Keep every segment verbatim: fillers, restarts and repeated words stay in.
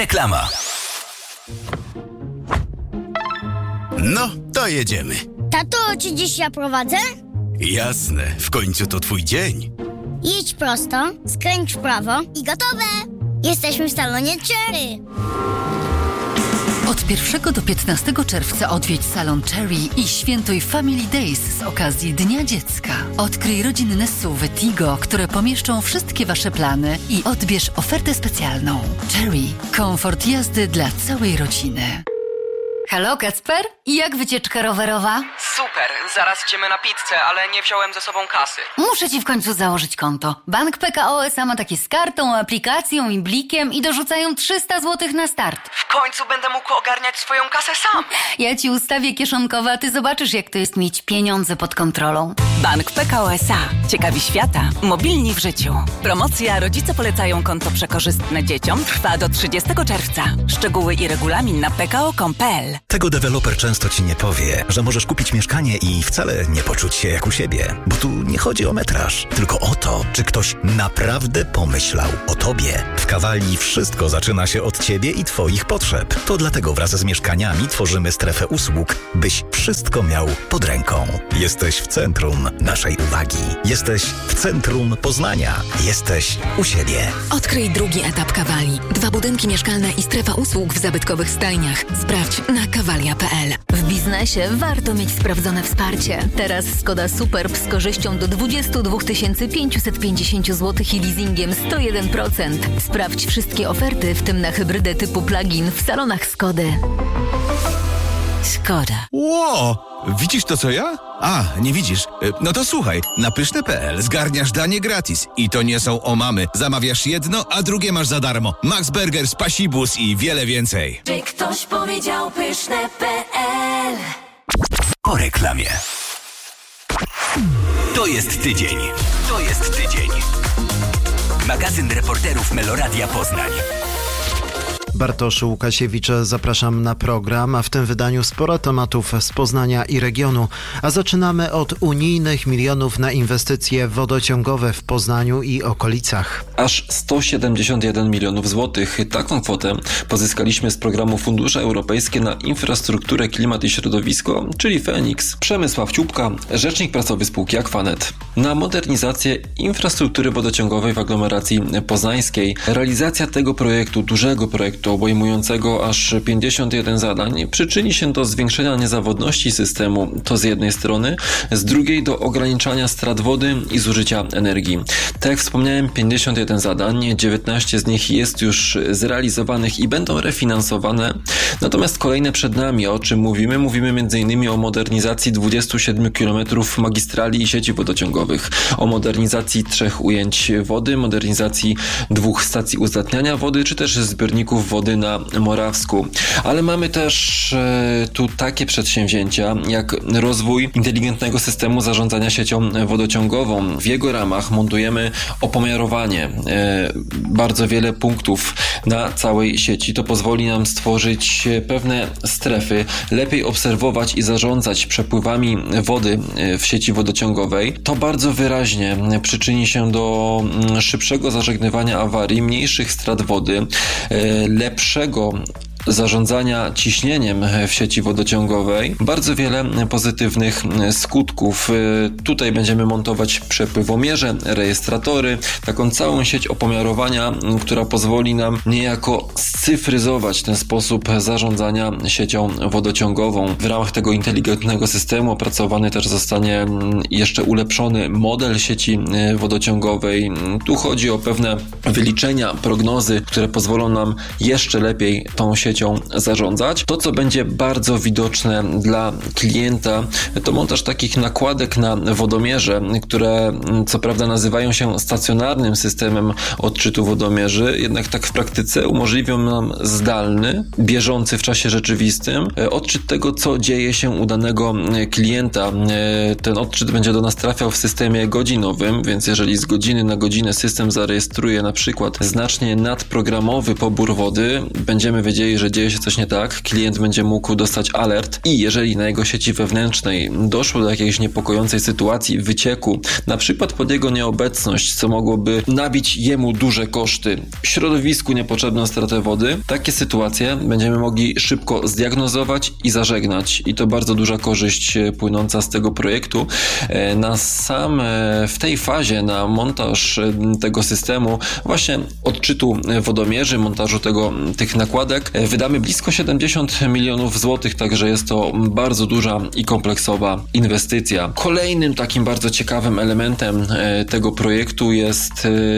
Reklama. No, to jedziemy. Tato, czy dziś ja prowadzę? Jasne, w końcu to twój dzień. Jedź prosto, skręć w prawo i gotowe! Jesteśmy w salonie Cherry. Od pierwszego do piętnastego czerwca odwiedź salon Cherry i świętuj Family Days z okazji Dnia Dziecka. Odkryj rodzinne S U V Tigo, które pomieszczą wszystkie wasze plany i odbierz ofertę specjalną. Cherry. Komfort jazdy dla całej rodziny. Halo, Kacper? I jak wycieczka rowerowa? Super, zaraz idziemy na pizzę, ale nie wziąłem ze sobą kasy. Muszę ci w końcu założyć konto. Bank P K O S A ma takie z kartą, aplikacją i blikiem i dorzucają trzysta złotych na start. W końcu będę mógł ogarniać swoją kasę sam. Ja ci ustawię kieszonkowe, a ty zobaczysz, jak to jest mieć pieniądze pod kontrolą. Bank P K O S A. Ciekawi świata. Mobilni w życiu. Promocja Rodzice polecają konto przekorzystne dzieciom trwa do trzydziestego czerwca. Szczegóły i regulamin na p k o kropka com kropka p l. Tego deweloper często ci nie powie, że możesz kupić mieszkanie i wcale nie poczuć się jak u siebie. Bo tu nie chodzi o metraż, tylko o to, czy ktoś naprawdę pomyślał o tobie. W Kawali wszystko zaczyna się od ciebie i twoich potrzeb. To dlatego wraz z mieszkaniami tworzymy strefę usług, byś wszystko miał pod ręką. Jesteś w centrum naszej uwagi. Jesteś w centrum Poznania. Jesteś u siebie. Odkryj drugi etap Kawali. Dwa budynki mieszkalne i strefa usług w zabytkowych stajniach. Sprawdź na kawalia kropka p l. W biznesie warto mieć sprawdzone wsparcie. Teraz Skoda Superb z korzyścią do dwadzieścia dwa tysiące pięćset pięćdziesiąt złotych i leasingiem sto jeden procent. Sprawdź wszystkie oferty, w tym na hybrydę typu plug-in w salonach Skody. Skoda. Ło! Widzisz to, co ja? A, nie widzisz? No to słuchaj, na pyszne kropka p l zgarniasz danie gratis. I to nie są omamy. Zamawiasz jedno, a drugie masz za darmo. Max Burger, Spasibus i wiele więcej. Czy ktoś powiedział pyszne kropka p l? Po reklamie. To jest tydzień. To jest tydzień. Magazyn reporterów Meloradia Poznań. Bartosz Łukasiewicz, zapraszam na program, a w tym wydaniu sporo tematów z Poznania i regionu. A zaczynamy od unijnych milionów na inwestycje wodociągowe w Poznaniu i okolicach. Aż sto siedemdziesiąt jeden milionów złotych. Taką kwotę pozyskaliśmy z programu Fundusze Europejskie na infrastrukturę, klimat i środowisko, czyli Feniks. Przemysław Ciupka, rzecznik prasowy spółki Aquanet. Na modernizację infrastruktury wodociągowej w aglomeracji poznańskiej. Realizacja tego projektu, dużego projektu, obejmującego aż pięćdziesiąt jeden zadań, przyczyni się do zwiększenia niezawodności systemu, to z jednej strony, z drugiej do ograniczania strat wody i zużycia energii. Tak jak wspomniałem, pięćdziesiąt jeden zadań, dziewiętnaście z nich jest już zrealizowanych i będą refinansowane, natomiast kolejne przed nami. O czym mówimy? Mówimy m.in. o modernizacji dwudziestu siedmiu kilometrów magistrali i sieci wodociągowych, o modernizacji trzech ujęć wody, modernizacji dwóch stacji uzdatniania wody, czy też zbiorników wody na Morawsku. Ale mamy też e, tu takie przedsięwzięcia jak rozwój inteligentnego systemu zarządzania siecią wodociągową. W jego ramach montujemy opomiarowanie. E, bardzo wiele punktów na całej sieci. To pozwoli nam stworzyć pewne strefy, lepiej obserwować i zarządzać przepływami wody w sieci wodociągowej. To bardzo wyraźnie przyczyni się do szybszego zażegnywania awarii, mniejszych strat wody, lepszego zarządzania ciśnieniem w sieci wodociągowej. Bardzo wiele pozytywnych skutków. Tutaj będziemy montować przepływomierze, rejestratory, taką całą sieć opomiarowania, która pozwoli nam niejako scyfryzować ten sposób zarządzania siecią wodociągową. W ramach tego inteligentnego systemu opracowany też zostanie jeszcze ulepszony model sieci wodociągowej. Tu chodzi o pewne wyliczenia, prognozy, które pozwolą nam jeszcze lepiej tą siecią zarządzać. To, co będzie bardzo widoczne dla klienta, to montaż takich nakładek na wodomierze, które co prawda nazywają się stacjonarnym systemem odczytu wodomierzy, jednak tak w praktyce umożliwią nam zdalny, bieżący w czasie rzeczywistym odczyt tego, co dzieje się u danego klienta. Ten odczyt będzie do nas trafiał w systemie godzinowym, więc jeżeli z godziny na godzinę system zarejestruje na przykład znacznie nadprogramowy pobór wody, będziemy wiedzieli, że dzieje się coś nie tak, klient będzie mógł dostać alert i jeżeli na jego sieci wewnętrznej doszło do jakiejś niepokojącej sytuacji, wycieku, na przykład pod jego nieobecność, co mogłoby nabić jemu duże koszty, środowisku niepotrzebną stratę wody, takie sytuacje będziemy mogli szybko zdiagnozować i zażegnać. I to bardzo duża korzyść płynąca z tego projektu. Na sam, w tej fazie, na montaż tego systemu, właśnie odczytu wodomierzy, montażu tego, tych nakładek, wydamy blisko siedemdziesiąt milionów złotych, także jest to bardzo duża i kompleksowa inwestycja. Kolejnym takim bardzo ciekawym elementem tego projektu jest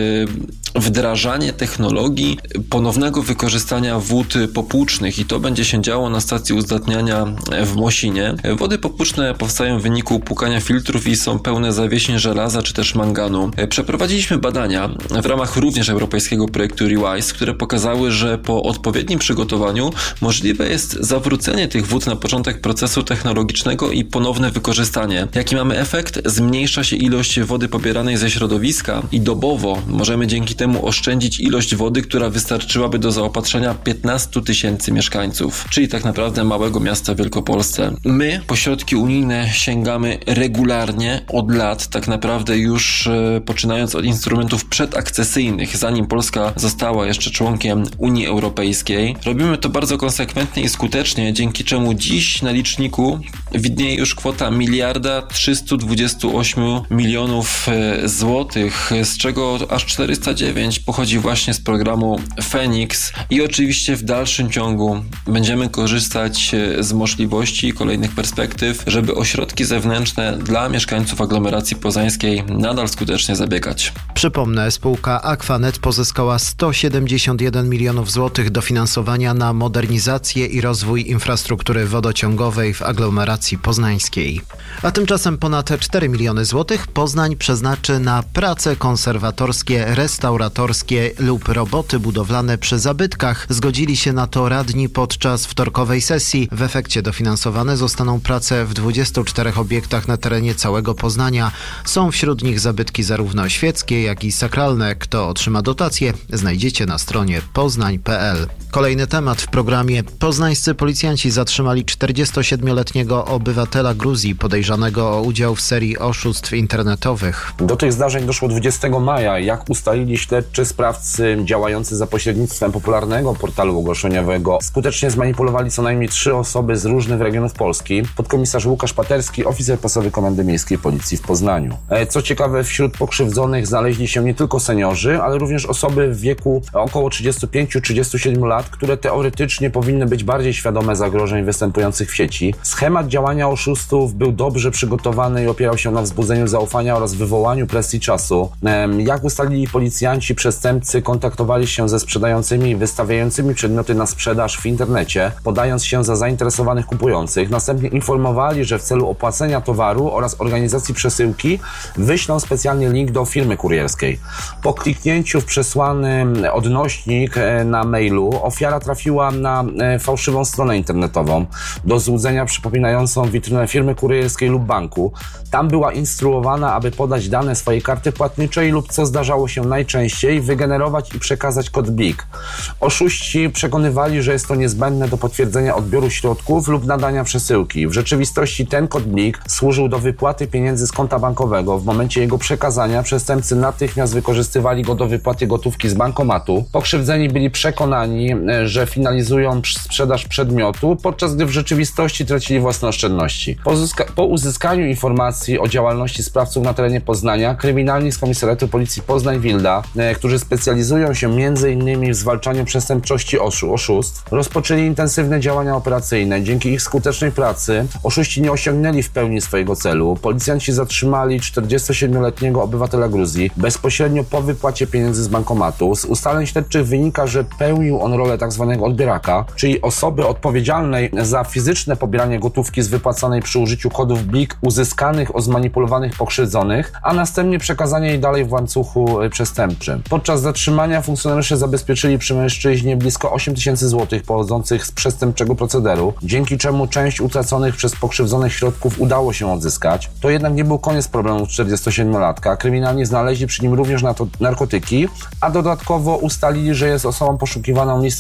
wdrażanie technologii ponownego wykorzystania wód popłucznych i to będzie się działo na stacji uzdatniania w Mosinie. Wody popłuczne powstają w wyniku płukania filtrów i są pełne zawiesień żelaza czy też manganu. Przeprowadziliśmy badania w ramach również europejskiego projektu ReWise, które pokazały, że po odpowiednim przygotowaniu możliwe jest zawrócenie tych wód na początek procesu technologicznego i ponowne wykorzystanie. Jaki mamy efekt? Zmniejsza się ilość wody pobieranej ze środowiska i dobowo możemy dzięki temu oszczędzić ilość wody, która wystarczyłaby do zaopatrzenia piętnastu tysięcy mieszkańców, czyli tak naprawdę małego miasta w Wielkopolsce. My po środki unijne sięgamy regularnie od lat, tak naprawdę już e, poczynając od instrumentów przedakcesyjnych, zanim Polska została jeszcze członkiem Unii Europejskiej. Robimy to bardzo konsekwentnie i skutecznie, dzięki czemu dziś na liczniku widnieje już kwota miliarda trzysta dwadzieścia osiem milionów złotych, z czego aż czterysta dziewięć pochodzi właśnie z programu Fenix i oczywiście w dalszym ciągu będziemy korzystać z możliwości i kolejnych perspektyw, żeby o środki zewnętrzne dla mieszkańców aglomeracji poznańskiej nadal skutecznie zabiegać. Przypomnę, spółka Aquanet pozyskała sto siedemdziesiąt jeden milionów złotych dofinansowania na modernizację i rozwój infrastruktury wodociągowej w aglomeracji poznańskiej. A tymczasem ponad cztery miliony złotych Poznań przeznaczy na prace konserwatorskie, restauratorskie lub roboty budowlane przy zabytkach. Zgodzili się na to radni podczas wtorkowej sesji. W efekcie dofinansowane zostaną prace w dwudziestu czterech obiektach na terenie całego Poznania. Są wśród nich zabytki zarówno świeckie, jak i sakralne. Kto otrzyma dotacje, znajdziecie na stronie poznań kropka p l. Kolejny temat w programie. Poznańscy policjanci zatrzymali czterdziestosiedmioletniego obywatela Gruzji podejrzanego o udział w serii oszustw internetowych. Do tych zdarzeń doszło dwudziestego maja. Jak ustalili śledczy, sprawcy działający za pośrednictwem popularnego portalu ogłoszeniowego skutecznie zmanipulowali co najmniej trzy osoby z różnych regionów Polski. Podkomisarz Łukasz Paterski, oficer pasowy Komendy Miejskiej Policji w Poznaniu. Co ciekawe, wśród pokrzywdzonych znaleźli się nie tylko seniorzy, ale również osoby w wieku około trzydziestu pięciu do trzydziestu siedmiu lat, które teoretycznie powinny być bardziej świadome zagrożeń występujących w sieci. Schemat działania oszustów był dobrze przygotowany i opierał się na wzbudzeniu zaufania oraz wywołaniu presji czasu. Jak ustalili policjanci, przestępcy kontaktowali się ze sprzedającymi i wystawiającymi przedmioty na sprzedaż w internecie, podając się za zainteresowanych kupujących. Następnie informowali, że w celu opłacenia towaru oraz organizacji przesyłki wyślą specjalny link do firmy kurierskiej. Po kliknięciu w przesłany odnośnik na mailu ofiara trafiła na fałszywą stronę internetową, do złudzenia przypominającą witrynę firmy kurierskiej lub banku. Tam była instruowana, aby podać dane swojej karty płatniczej lub, co zdarzało się najczęściej, wygenerować i przekazać kod blik. Oszuści przekonywali, że jest to niezbędne do potwierdzenia odbioru środków lub nadania przesyłki. W rzeczywistości ten kod blik służył do wypłaty pieniędzy z konta bankowego. W momencie jego przekazania przestępcy natychmiast wykorzystywali go do wypłaty gotówki z bankomatu. Pokrzywdzeni byli przekonani, że finalizują sprzedaż przedmiotu, podczas gdy w rzeczywistości tracili własne oszczędności. Po, uzyska- po uzyskaniu informacji o działalności sprawców na terenie Poznania, kryminalni z Komisariatu Policji Poznań-Wilda, e, którzy specjalizują się między innymi w zwalczaniu przestępczości oszu- oszustw, rozpoczęli intensywne działania operacyjne. Dzięki ich skutecznej pracy oszuści nie osiągnęli w pełni swojego celu. Policjanci zatrzymali czterdziestosiedmioletniego obywatela Gruzji bezpośrednio po wypłacie pieniędzy z bankomatu. Z ustaleń śledczych wynika, że pełnił on rolę tzw. odbieraka, czyli osoby odpowiedzialnej za fizyczne pobieranie gotówki z wypłacanej przy użyciu kodów blik uzyskanych od zmanipulowanych pokrzywdzonych, a następnie przekazanie jej dalej w łańcuchu przestępczym. Podczas zatrzymania funkcjonariusze zabezpieczyli przy mężczyźnie blisko osiem tysięcy złotych pochodzących z przestępczego procederu, dzięki czemu część utraconych przez pokrzywdzonych środków udało się odzyskać. To jednak nie był koniec problemu czterdziestosiedmiolatka. Kryminalni znaleźli przy nim również narkotyki, a dodatkowo ustalili, że jest osobą poszukiwaną listem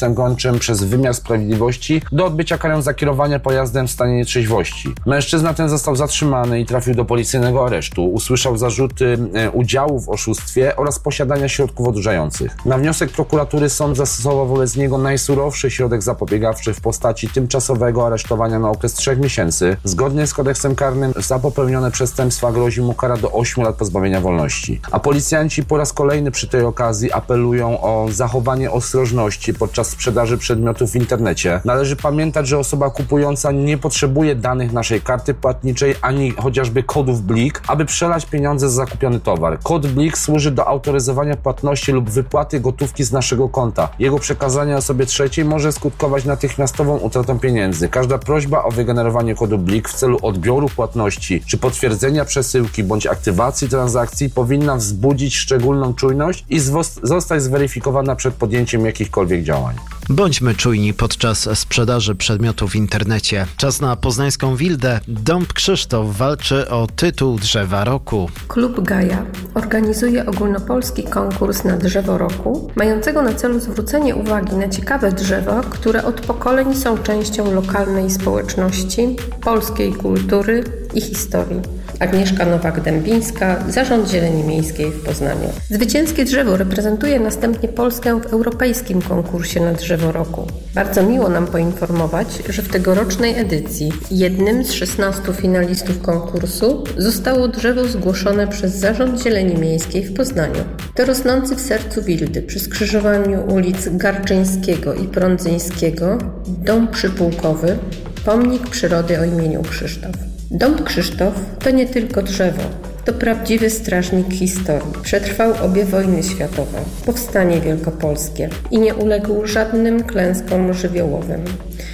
kodeksem gończym przez wymiar sprawiedliwości do odbycia karę za kierowanie pojazdem w stanie nietrzeźwości. Mężczyzna ten został zatrzymany i trafił do policyjnego aresztu. Usłyszał zarzuty e, udziału w oszustwie oraz posiadania środków odurzających. Na wniosek prokuratury sąd zastosował wobec niego najsurowszy środek zapobiegawczy w postaci tymczasowego aresztowania na okres trzech miesięcy. Zgodnie z kodeksem karnym za popełnione przestępstwa grozi mu kara do ośmiu lat pozbawienia wolności. A policjanci po raz kolejny przy tej okazji apelują o zachowanie ostrożności podczas sprzedaży przedmiotów w internecie. Należy pamiętać, że osoba kupująca nie potrzebuje danych naszej karty płatniczej ani chociażby kodów Blik, aby przelać pieniądze za zakupiony towar. Kod Blik służy do autoryzowania płatności lub wypłaty gotówki z naszego konta. Jego przekazanie osobie trzeciej może skutkować natychmiastową utratą pieniędzy. Każda prośba o wygenerowanie kodu Blik w celu odbioru płatności czy potwierdzenia przesyłki bądź aktywacji transakcji powinna wzbudzić szczególną czujność i zostać zweryfikowana przed podjęciem jakichkolwiek działań. Bądźmy czujni podczas sprzedaży przedmiotów w internecie. Czas na poznańską Wildę. Dąb Krzysztof walczy o tytuł Drzewa Roku. Klub Gaja organizuje ogólnopolski konkurs na Drzewo Roku, mającego na celu zwrócenie uwagi na ciekawe drzewa, które od pokoleń są częścią lokalnej społeczności, polskiej kultury i historii. Agnieszka Nowak-Dębińska, Zarząd Zieleni Miejskiej w Poznaniu. Zwycięskie drzewo reprezentuje następnie Polskę w europejskim konkursie na Drzewo Roku. Bardzo miło nam poinformować, że w tegorocznej edycji jednym z szesnastu finalistów konkursu zostało drzewo zgłoszone przez Zarząd Zieleni Miejskiej w Poznaniu. To rosnący w sercu Wildy przy skrzyżowaniu ulic Garczyńskiego i Prądzyńskiego dąb przypułkowy, pomnik przyrody o imieniu Krzysztof. Dąb Krzysztof to nie tylko drzewo, to prawdziwy strażnik historii. Przetrwał obie wojny światowe, powstanie wielkopolskie i nie uległ żadnym klęskom żywiołowym.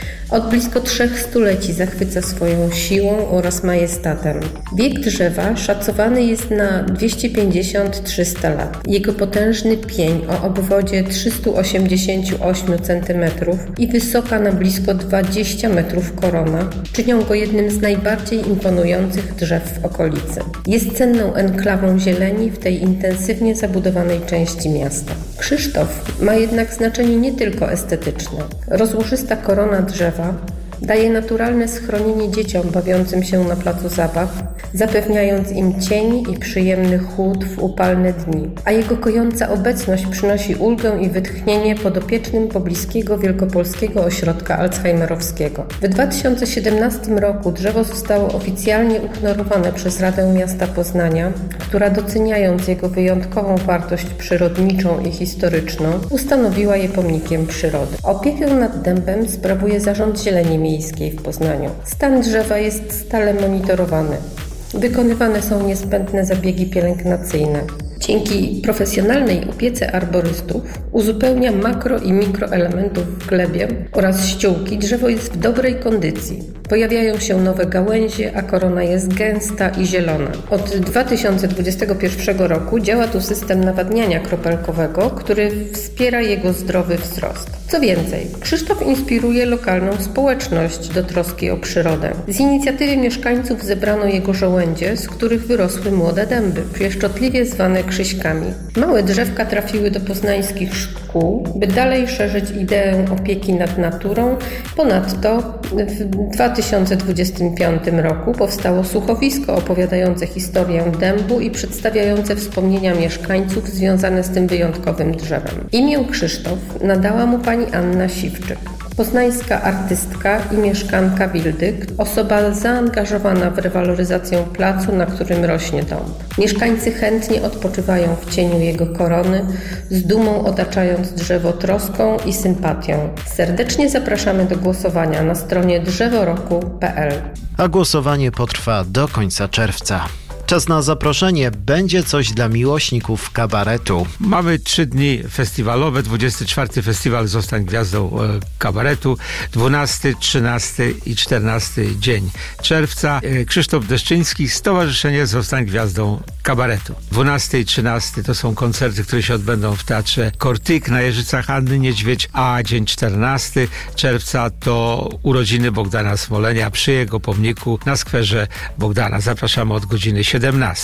Od blisko trzech stuleci zachwyca swoją siłą oraz majestatem. Wiek drzewa szacowany jest na dwieście pięćdziesiąt do trzystu lat. Jego potężny pień o obwodzie trzysta osiemdziesiąt osiem centymetrów i wysoka na blisko dwadzieścia metrów korona czynią go jednym z najbardziej imponujących drzew w okolicy. Jest cenną enklawą zieleni w tej intensywnie zabudowanej części miasta. Krzysztof ma jednak znaczenie nie tylko estetyczne. Rozłożysta korona drzewa daje naturalne schronienie dzieciom bawiącym się na placu zabaw, zapewniając im cień i przyjemny chłód w upalne dni, a jego kojąca obecność przynosi ulgę i wytchnienie podopiecznym pobliskiego Wielkopolskiego Ośrodka Alzheimerowskiego. W dwa tysiące siedemnastym roku drzewo zostało oficjalnie uhonorowane przez Radę Miasta Poznania, która doceniając jego wyjątkową wartość przyrodniczą i historyczną, ustanowiła je pomnikiem przyrody. Opiekę nad dębem sprawuje Zarząd Zieleni Miejskiej w Poznaniu. Stan drzewa jest stale monitorowany. Wykonywane są niezbędne zabiegi pielęgnacyjne. Dzięki profesjonalnej opiece arborystów uzupełnia makro i mikroelementów w glebie oraz ściółki. Drzewo jest w dobrej kondycji. Pojawiają się nowe gałęzie, a korona jest gęsta i zielona. Od dwa tysiące dwudziestego pierwszego roku działa tu system nawadniania kropelkowego, który wspiera jego zdrowy wzrost. Co więcej, Krzysztof inspiruje lokalną społeczność do troski o przyrodę. Z inicjatywy mieszkańców zebrano jego żołędzie, z których wyrosły młode dęby, pieszczotliwie zwane krzyśkami. Małe drzewka trafiły do poznańskich szkół, by dalej szerzyć ideę opieki nad naturą. Ponadto w dwa tysiące dwudziestym piątym roku powstało słuchowisko opowiadające historię dębu i przedstawiające wspomnienia mieszkańców związane z tym wyjątkowym drzewem. Imię Krzysztof nadała mu pani Anna Siwczyk. Poznańska artystka i mieszkanka Wildy, osoba zaangażowana w rewaloryzację placu, na którym rośnie dąb. Mieszkańcy chętnie odpoczywają w cieniu jego korony, z dumą otaczając drzewo troską i sympatią. Serdecznie zapraszamy do głosowania na stronie drzeworoku kropka p l. A głosowanie potrwa do końca czerwca. Czas na zaproszenie. Będzie coś dla miłośników kabaretu. Mamy trzy dni festiwalowe. dwudziesty czwarty festiwal Zostań Gwiazdą e, kabaretu. dwunasty, trzynasty i czternasty dzień czerwca. E, Krzysztof Deszczyński, Stowarzyszenie Zostań Gwiazdą kabaretu. dwunasty i trzynasty to są koncerty, które się odbędą w Teatrze Kortyk na Jeżycach Anny Niedźwiedź, a dzień czternasty czerwca to urodziny Bogdana Smolenia przy jego pomniku na skwerze Bogdana. Zapraszamy od godziny siedemnastej.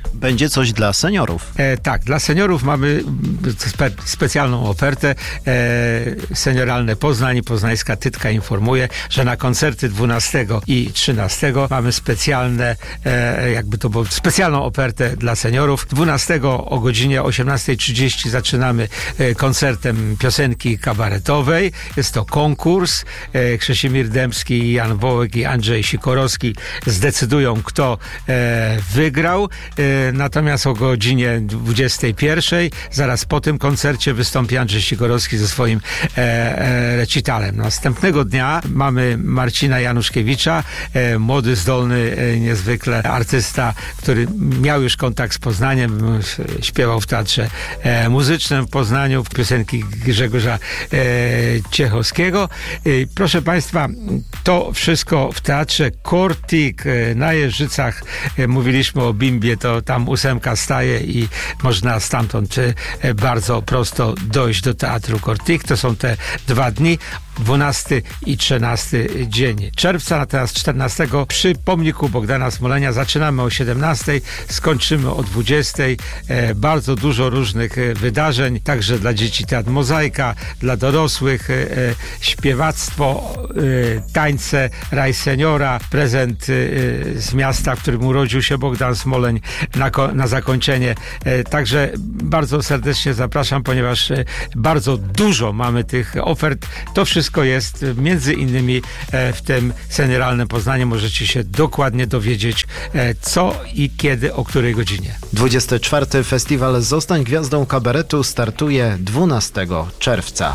Będzie coś dla seniorów. E, tak, dla seniorów mamy spe, specjalną ofertę. E, Senioralne Poznań, Poznańska Tytka informuje, że na koncerty dwunastego i trzynastego mamy specjalne, e, jakby to było, specjalną ofertę dla seniorów. dwunastego o godzinie osiemnasta trzydzieści zaczynamy e, koncertem piosenki kabaretowej. Jest to konkurs. E, Krzesimir Dębski, Jan Wołek i Andrzej Sikorowski zdecydują, kto e, wygrał. E, natomiast o godzinie dwudziestej pierwszej, zaraz po tym koncercie, wystąpi Andrzej Sikorowski ze swoim e, e, recitalem. Następnego dnia mamy Marcina Januszkiewicza, e, młody, zdolny, e, niezwykle artysta, który miał już kontakt z Poznaniem, śpiewał w Teatrze e, Muzycznym w Poznaniu, w piosenki Grzegorza e, Ciechowskiego. E, proszę Państwa, to wszystko w Teatrze Kortik e, na Jeżycach. E, mówiliśmy o Bimbie, to tam ósemka staje i można stamtąd e, bardzo prosto dojść do Teatru Kortik. To są te dwa dni, dwunasty i trzynasty dzień czerwca. Natomiast czternastego przy pomniku Bogdana Smolenia zaczynamy o siedemnastej, skończymy o dwudziestej. E, bardzo dużo różnych e, wydarzeń, także dla dzieci teatr Mozaika, dla dorosłych e, śpiewactwo, e, tańce, raj seniora, prezent e, z miasta, w którym urodził się Bogdan Smoleń na, na zakończenie. E, także bardzo serdecznie zapraszam, ponieważ e, bardzo dużo mamy tych ofert. To wszystko jest między innymi e, w tym Senioralnym Poznaniu. Możecie się dokładnie dowiedzieć, e, co i kiedy, o której godzinie. dwudziesty czwarty Festiwal Zostań Gwiazdą Kabaretu startuje dwunastego czerwca.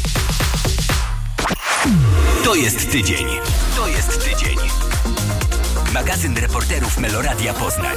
To jest tydzień. To jest tydzień. Magazyn reporterów Meloradia Poznań.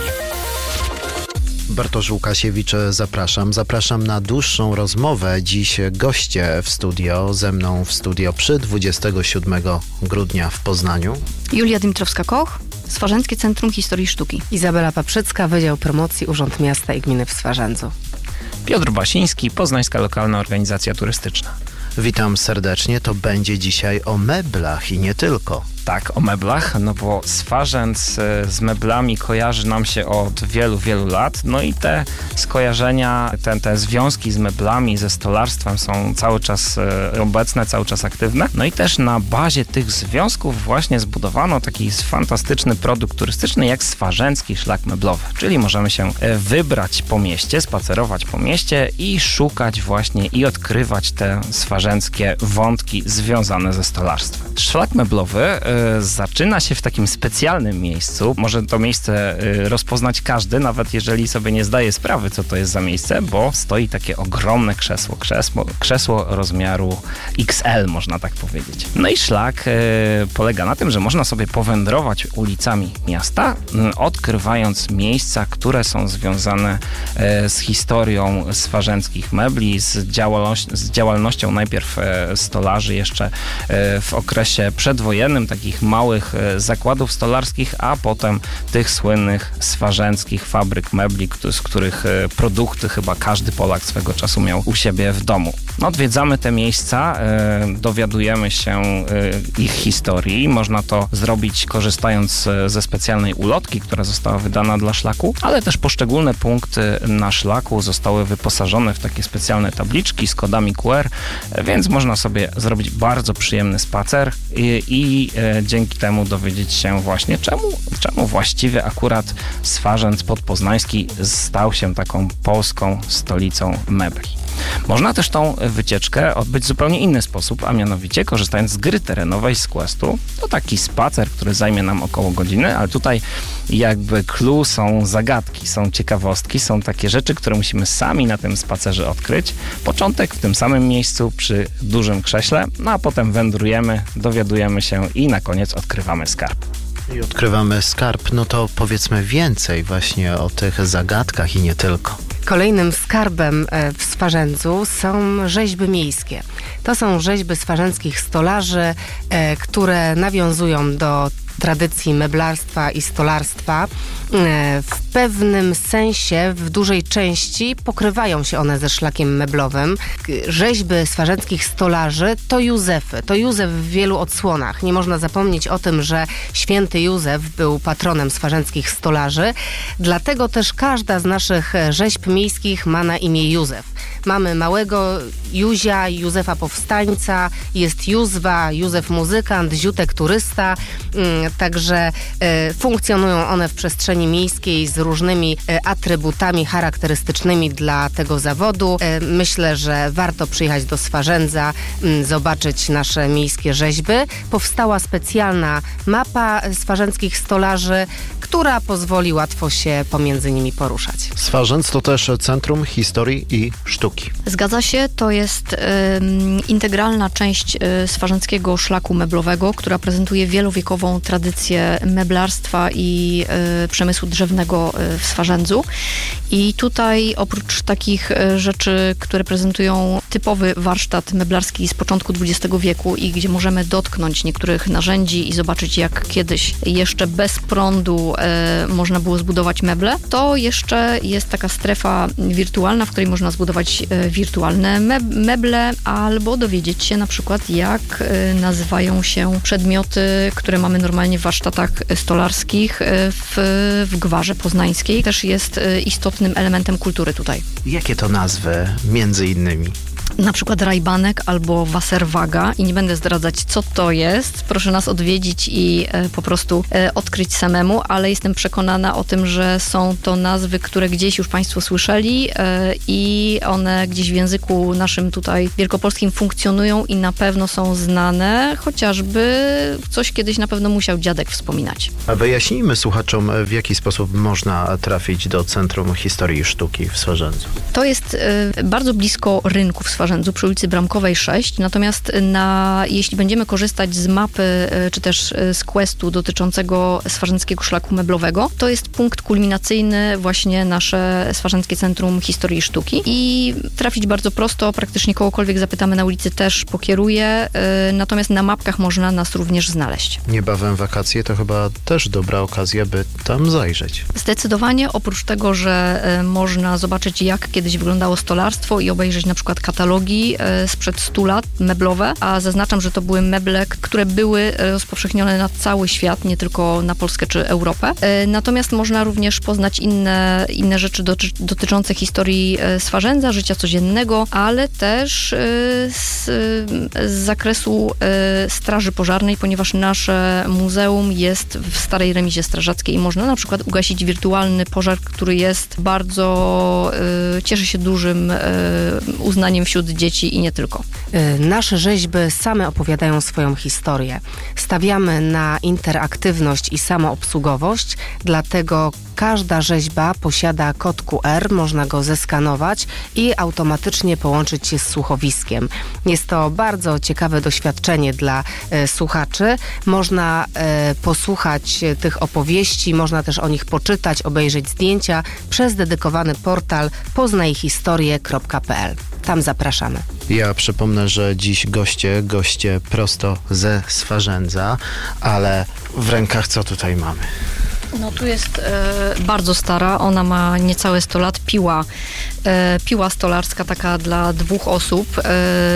Bartosz Łukasiewicz, zapraszam. Zapraszam na dłuższą rozmowę. Dziś goście w studio, ze mną w studio przy dwudziestego siódmego grudnia w Poznaniu. Julia Dimitrowska-Koch, Swarzędzkie Centrum Historii i Sztuki. Izabela Paprzycka, Wydział Promocji, Urząd Miasta i Gminy w Swarzędzu. Piotr Basiński, Poznańska Lokalna Organizacja Turystyczna. Witam serdecznie. To będzie dzisiaj o meblach i nie tylko. Tak, o meblach, no bo Swarzędz z meblami kojarzy nam się od wielu, wielu lat. No i te skojarzenia, te, te związki z meblami, ze stolarstwem są cały czas obecne, cały czas aktywne. No i też na bazie tych związków właśnie zbudowano taki fantastyczny produkt turystyczny jak Swarzędzki Szlak Meblowy. Czyli możemy się wybrać po mieście, spacerować po mieście i szukać właśnie i odkrywać te swarzędzkie wątki związane ze stolarstwem. Szlak meblowy zaczyna się w takim specjalnym miejscu. Może to miejsce rozpoznać każdy, nawet jeżeli sobie nie zdaje sprawy, co to jest za miejsce, bo stoi takie ogromne krzesło, krzesło, krzesło rozmiaru X L, można tak powiedzieć. No i szlak polega na tym, że można sobie powędrować ulicami miasta, odkrywając miejsca, które są związane z historią swarzędzkich mebli, z, działalność, z działalnością najpierw stolarzy jeszcze w okresie przedwojennym, takich małych zakładów stolarskich, a potem tych słynnych swarzędzkich fabryk mebli, z których produkty chyba każdy Polak swego czasu miał u siebie w domu. No, odwiedzamy te miejsca, dowiadujemy się ich historii. Można to zrobić korzystając ze specjalnej ulotki, która została wydana dla szlaku, ale też poszczególne punkty na szlaku zostały wyposażone w takie specjalne tabliczki z kodami Q R, więc można sobie zrobić bardzo przyjemny spacer i, i e, dzięki temu dowiedzieć się właśnie, czemu, czemu właściwie akurat Swarzędz Podpoznański stał się taką polską stolicą mebli. Można też tą wycieczkę odbyć w zupełnie inny sposób, a mianowicie korzystając z gry terenowej z Questu. To taki spacer, który zajmie nam około godziny, ale tutaj jakby clue są zagadki, są ciekawostki, są takie rzeczy, które musimy sami na tym spacerze odkryć. Początek w tym samym miejscu przy dużym krześle, no a potem wędrujemy, dowiadujemy się i na koniec odkrywamy skarb. I odkrywamy skarb, no to powiedzmy więcej właśnie o tych zagadkach i nie tylko. Kolejnym skarbem w Swarzędzu są rzeźby miejskie. To są rzeźby swarzędzkich stolarzy, które nawiązują do tradycji meblarstwa i stolarstwa. W pewnym sensie, w dużej części pokrywają się one ze szlakiem meblowym. Rzeźby swarzęckich stolarzy to Józefy. To Józef w wielu odsłonach. Nie można zapomnieć o tym, że święty Józef był patronem swarzęckich stolarzy. Dlatego też każda z naszych rzeźb miejskich ma na imię Józef. Mamy małego Józia, Józefa Powstańca, jest Józwa, Józef muzykant, Ziutek turysta. Także e, funkcjonują one w przestrzeni miejskiej z różnymi e, atrybutami charakterystycznymi dla tego zawodu. E, myślę, że warto przyjechać do Swarzędza, m, zobaczyć nasze miejskie rzeźby. Powstała specjalna mapa swarzęckich stolarzy, która pozwoli łatwo się pomiędzy nimi poruszać. Swarzędz to też Centrum Historii i Sztuki. Zgadza się, to jest y, integralna część y, swarzędzkiego szlaku meblowego, która prezentuje wielowiekową tradycję meblarstwa i y, przemysłu drzewnego y, w Swarzędzu. I tutaj oprócz takich y, rzeczy, które prezentują typowy warsztat meblarski z początku dwudziestego wieku i gdzie możemy dotknąć niektórych narzędzi i zobaczyć, jak kiedyś jeszcze bez prądu y, można było zbudować meble, to jeszcze jest taka strefa wirtualna, w której można zbudować y, wirtualne meble albo dowiedzieć się na przykład, jak y, nazywają się przedmioty, które mamy normalnie w warsztatach stolarskich y, w, w Gwarze Poznańskiej. Też jest y, istotnym elementem kultury tutaj. Jakie to nazwy między innymi? Na przykład rajbanek albo waserwaga i nie będę zdradzać, co to jest. Proszę nas odwiedzić i e, po prostu e, odkryć samemu, ale jestem przekonana o tym, że są to nazwy, które gdzieś już Państwo słyszeli e, i one gdzieś w języku naszym tutaj wielkopolskim funkcjonują i na pewno są znane, chociażby coś kiedyś na pewno musiał dziadek wspominać. A wyjaśnijmy słuchaczom, w jaki sposób można trafić do Centrum Historii i Sztuki w Swarzędzu. To jest e, bardzo blisko rynku w Swarzędzu przy ulicy Bramkowej sześć, natomiast na, jeśli będziemy korzystać z mapy czy też z questu dotyczącego Swarzędzkiego Szlaku Meblowego, to jest punkt kulminacyjny właśnie nasze Swarzędzkie Centrum Historii i Sztuki i trafić bardzo prosto, praktycznie kogokolwiek zapytamy na ulicy też pokieruje, natomiast na mapkach można nas również znaleźć. Niebawem wakacje to chyba też dobra okazja, by tam zajrzeć. Zdecydowanie, oprócz tego, że można zobaczyć, jak kiedyś wyglądało stolarstwo i obejrzeć na przykład katalogi sprzed stu lat, meblowe, a zaznaczam, że to były meble, które były rozpowszechnione na cały świat, nie tylko na Polskę czy Europę. Natomiast można również poznać inne, inne rzeczy doty, dotyczące historii Swarzędza, życia codziennego, ale też z, z zakresu straży pożarnej, ponieważ nasze muzeum jest w starej remizie strażackiej i można na przykład ugasić wirtualny pożar, który jest bardzo, cieszy się dużym uznaniem wśród dzieci i nie tylko. Nasze rzeźby same opowiadają swoją historię. Stawiamy na interaktywność i samoobsługowość, dlatego każda rzeźba posiada kod Q R, można go zeskanować i automatycznie połączyć się z słuchowiskiem. Jest to bardzo ciekawe doświadczenie dla e, słuchaczy. Można e, posłuchać tych opowieści, można też o nich poczytać, obejrzeć zdjęcia przez dedykowany portal poznajhistorie kropka p l. Tam zapraszamy. Ja przypomnę, że dziś goście, goście prosto ze Swarzędza, ale w rękach co tutaj mamy? No tu jest e, bardzo stara, ona ma niecałe sto lat, piła, e, piła stolarska taka dla dwóch osób, e,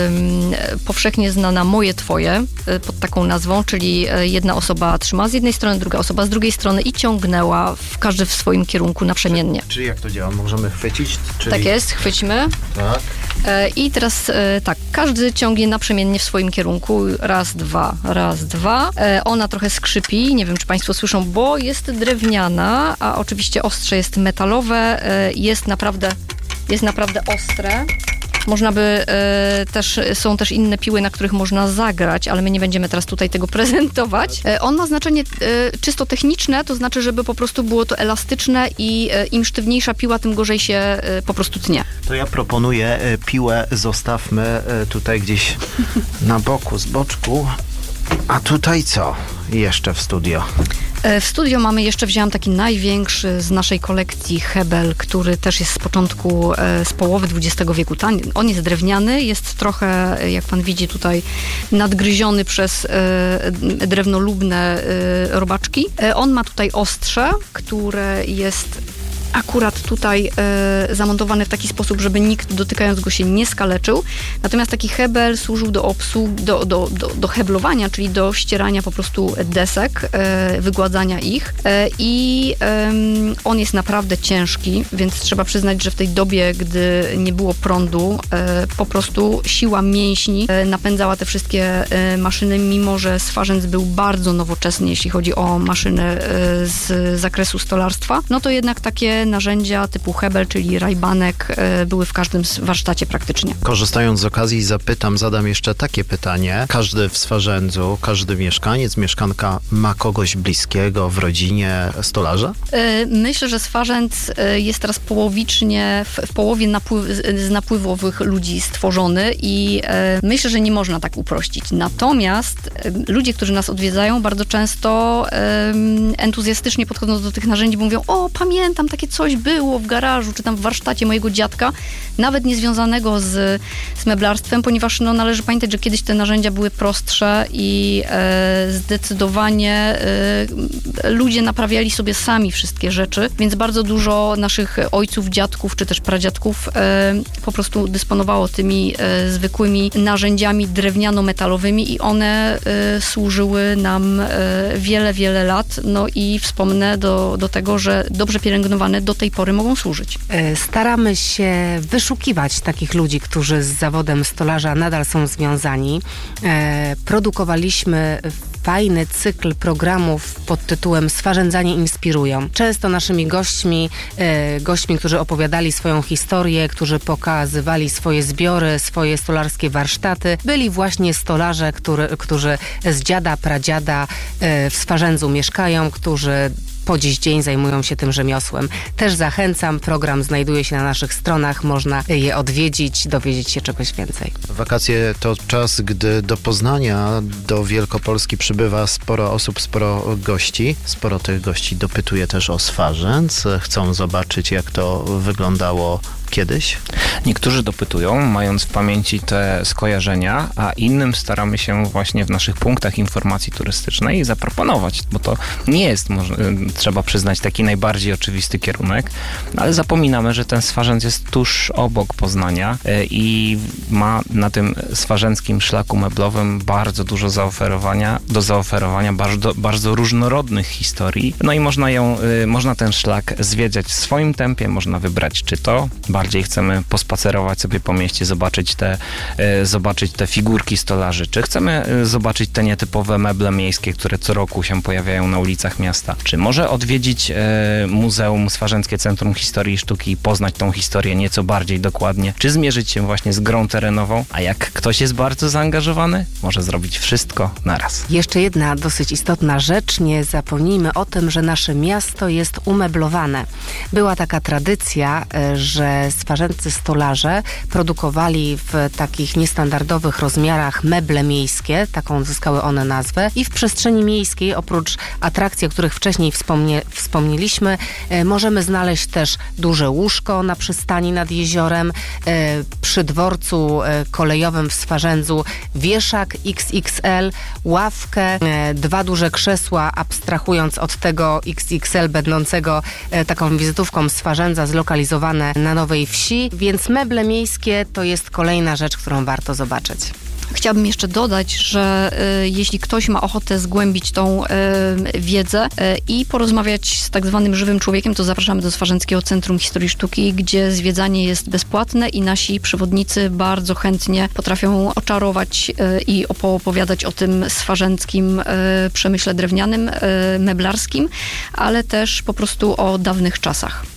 powszechnie znana Moje Twoje, e, pod taką nazwą, czyli jedna osoba trzyma z jednej strony, druga osoba z drugiej strony i ciągnęła w każdy w swoim kierunku naprzemiennie. Czyli, czyli jak to działa? Możemy chwycić? Czyli... Tak jest, chwyćmy. Tak. E, I teraz e, tak, każdy ciągnie naprzemiennie w swoim kierunku, raz, dwa, raz, dwa. E, ona trochę skrzypi, nie wiem, czy Państwo słyszą, bo jest drewniana, a oczywiście ostrze jest metalowe, jest naprawdę, jest naprawdę ostre. Można by e, też, są też inne piły, na których można zagrać, ale my nie będziemy teraz tutaj tego prezentować. E, on ma znaczenie e, czysto techniczne, to znaczy, żeby po prostu było to elastyczne i e, im sztywniejsza piła, tym gorzej się e, po prostu tnie. To ja proponuję e, piłę zostawmy e, tutaj gdzieś na boku, z boczku. A tutaj co jeszcze w studio? W studio mamy jeszcze, wzięłam taki największy z naszej kolekcji hebel, który też jest z początku, z połowy dwudziestego wieku. On jest drewniany, jest trochę, jak pan widzi tutaj, nadgryziony przez drewnolubne robaczki. On ma tutaj ostrze, które jest akurat tutaj e, zamontowany w taki sposób, żeby nikt dotykając go się nie skaleczył. Natomiast taki hebel służył do obsług, do, do, do, do heblowania, czyli do ścierania po prostu desek, e, wygładzania ich. E, I e, on jest naprawdę ciężki, więc trzeba przyznać, że w tej dobie, gdy nie było prądu, e, po prostu siła mięśni e, napędzała te wszystkie e, maszyny, mimo że swarzędz był bardzo nowoczesny, jeśli chodzi o maszyny e, z zakresu stolarstwa. No to jednak takie narzędzia typu hebel, czyli rajbanek, były w każdym warsztacie praktycznie. Korzystając z okazji zapytam, zadam jeszcze takie pytanie. Każdy w Swarzędzu, każdy mieszkaniec, mieszkanka ma kogoś bliskiego w rodzinie stolarza? Myślę, że Swarzędz jest teraz połowicznie, w, w połowie napływ, z napływowych ludzi stworzony i myślę, że nie można tak uprościć. Natomiast ludzie, którzy nas odwiedzają, bardzo często entuzjastycznie podchodząc do tych narzędzi, mówią: o, pamiętam, takie coś było w garażu, czy tam w warsztacie mojego dziadka, nawet niezwiązanego z, z meblarstwem, ponieważ no, należy pamiętać, że kiedyś te narzędzia były prostsze i e, zdecydowanie e, ludzie naprawiali sobie sami wszystkie rzeczy, więc bardzo dużo naszych ojców, dziadków, czy też pradziadków e, po prostu dysponowało tymi e, zwykłymi narzędziami drewniano-metalowymi i one e, służyły nam e, wiele, wiele lat. No i wspomnę do, do tego, że dobrze pielęgnowane do tej pory mogą służyć. Staramy się wyszukiwać takich ludzi, którzy z zawodem stolarza nadal są związani. Produkowaliśmy fajny cykl programów pod tytułem Swarzędzanie inspirują. Często naszymi gośćmi, gośćmi, którzy opowiadali swoją historię, którzy pokazywali swoje zbiory, swoje stolarskie warsztaty, byli właśnie stolarze, który, którzy z dziada, pradziada w Swarzędzu mieszkają, którzy po dziś dzień zajmują się tym rzemiosłem. Też zachęcam, program znajduje się na naszych stronach, można je odwiedzić, dowiedzieć się czegoś więcej. Wakacje to czas, gdy do Poznania, do Wielkopolski przybywa sporo osób, sporo gości. Sporo tych gości dopytuje też o Swarzędz. Chcą zobaczyć, jak to wyglądało kiedyś? Niektórzy dopytują, mając w pamięci te skojarzenia, a innym staramy się właśnie w naszych punktach informacji turystycznej zaproponować, bo to nie jest, może, trzeba przyznać, taki najbardziej oczywisty kierunek, ale zapominamy, że ten Swarzędz jest tuż obok Poznania i ma na tym swarzędzkim szlaku meblowym bardzo dużo zaoferowania, do zaoferowania bardzo, bardzo różnorodnych historii. No i można ją, można ten szlak zwiedzać w swoim tempie, można wybrać, czy to bardziej chcemy pospacerować sobie po mieście, zobaczyć te, zobaczyć te figurki stolarzy, czy chcemy zobaczyć te nietypowe meble miejskie, które co roku się pojawiają na ulicach miasta, czy może odwiedzić Muzeum Swarzędzkie Centrum Historii i Sztuki i poznać tą historię nieco bardziej dokładnie, czy zmierzyć się właśnie z grą terenową, a jak ktoś jest bardzo zaangażowany, może zrobić wszystko naraz. Jeszcze jedna dosyć istotna rzecz, nie zapomnijmy o tym, że nasze miasto jest umeblowane. Była taka tradycja, że swarzędcy stolarze produkowali w takich niestandardowych rozmiarach meble miejskie, taką zyskały one nazwę, i w przestrzeni miejskiej, oprócz atrakcji, o których wcześniej wspomnie, wspomnieliśmy, e, możemy znaleźć też duże łóżko na przystani nad jeziorem, e, przy dworcu e, kolejowym w Swarzędzu wieszak X X L, ławkę, e, dwa duże krzesła, abstrahując od tego X X L będącego e, taką wizytówką Swarzędza, zlokalizowane na Nowej Wsi, więc meble miejskie to jest kolejna rzecz, którą warto zobaczyć. Chciałabym jeszcze dodać, że y, jeśli ktoś ma ochotę zgłębić tą y, wiedzę y, i porozmawiać z tak zwanym żywym człowiekiem, to zapraszamy do Swarzędzkiego Centrum Historii i Sztuki, gdzie zwiedzanie jest bezpłatne i nasi przewodnicy bardzo chętnie potrafią oczarować y, i opowiadać o tym swarzędzkim y, przemyśle drewnianym, y, meblarskim, ale też po prostu o dawnych czasach.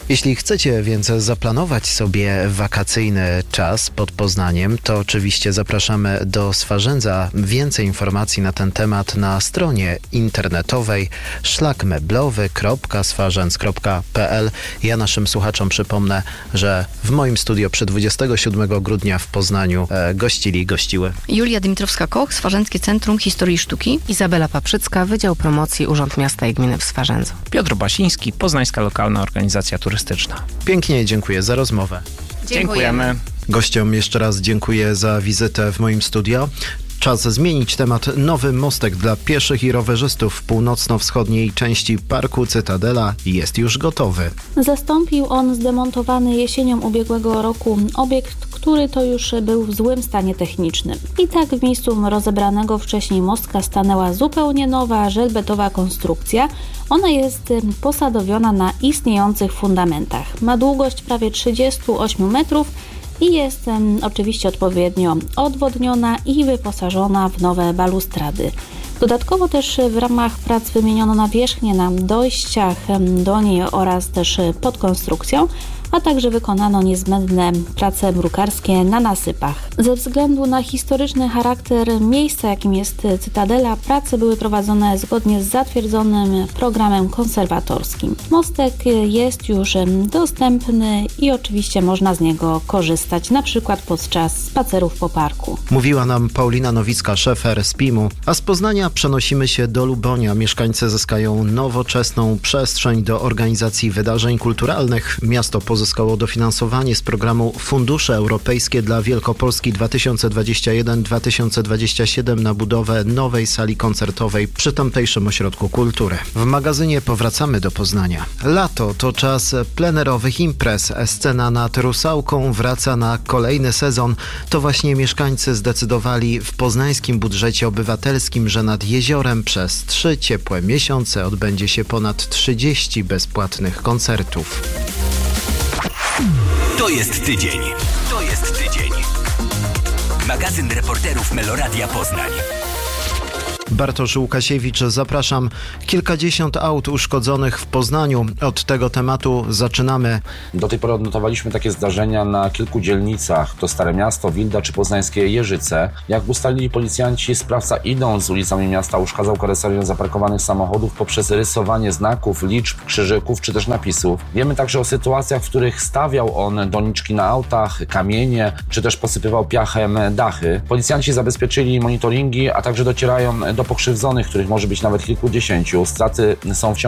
Jeśli chcecie więc zaplanować sobie wakacyjny czas pod Poznaniem, to oczywiście zapraszamy do Swarzędza. Więcej informacji na ten temat na stronie internetowej szlak meblowy kropka swarzędz kropka p l. Ja naszym słuchaczom przypomnę, że w moim studio przy dwudziestego siódmego grudnia w Poznaniu e, gościli, gościły Julia Dymitrowska-Koch, Swarzędzkie Centrum Historii i Sztuki. Izabela Paprzycka, Wydział Promocji Urząd Miasta i Gminy w Swarzędzu. Piotr Basiński, Poznańska Lokalna Organizacja Turystyczna. Pięknie dziękuję za rozmowę. Dziękujemy. Gościom jeszcze raz dziękuję za wizytę w moim studio. Czas zmienić temat. Nowy mostek dla pieszych i rowerzystów w północno-wschodniej części Parku Cytadela jest już gotowy. Zastąpił on zdemontowany jesienią ubiegłego roku obiekt, który to już był w złym stanie technicznym. I tak w miejscu rozebranego wcześniej mostka stanęła zupełnie nowa, żelbetowa konstrukcja. Ona jest posadowiona na istniejących fundamentach. Ma długość prawie trzydzieści osiem metrów i jest um, oczywiście odpowiednio odwodniona i wyposażona w nowe balustrady. Dodatkowo też w ramach prac wymieniono nawierzchnię na dojściach do niej oraz też pod konstrukcją, a także wykonano niezbędne prace brukarskie na nasypach. Ze względu na historyczny charakter miejsca, jakim jest Cytadela, prace były prowadzone zgodnie z zatwierdzonym programem konserwatorskim. Mostek jest już dostępny i oczywiście można z niego korzystać, na przykład podczas spacerów po parku. Mówiła nam Paulina Nowicka-Szefer z P I M-u, a z Poznania przenosimy się do Lubonia. Mieszkańcy zyskają nowoczesną przestrzeń do organizacji wydarzeń kulturalnych. Miasto pozyskało dofinansowanie z programu Fundusze Europejskie dla Wielkopolski dwa tysiące dwudziesty pierwszy do dwa tysiące dwudziestego siódmego na budowę nowej sali koncertowej przy tamtejszym ośrodku kultury. W magazynie powracamy do Poznania. Lato to czas plenerowych imprez. Scena nad Rusałką wraca na kolejny sezon. To właśnie mieszkańcy zdecydowali w poznańskim budżecie obywatelskim, że nad jeziorem przez trzy ciepłe miesiące odbędzie się ponad trzydzieści bezpłatnych koncertów. To jest tydzień. To jest tydzień. Magazyn reporterów Meloradia Poznań. Bartosz Łukasiewicz, zapraszam. Kilkadziesiąt aut uszkodzonych w Poznaniu. Od tego tematu zaczynamy. Do tej pory odnotowaliśmy takie zdarzenia na kilku dzielnicach. To Stare Miasto, Wilda czy poznańskie Jeżyce. Jak ustalili policjanci, sprawca idąc ulicami miasta uszkadzał karoserię zaparkowanych samochodów poprzez rysowanie znaków, liczb, krzyżyków czy też napisów. Wiemy także o sytuacjach, w których stawiał on doniczki na autach, kamienie czy też posypywał piachem dachy. Policjanci zabezpieczyli monitoringi, a także docierają do pokrzywdzonych, których może być nawet kilkudziesięciu. Straty są wciąż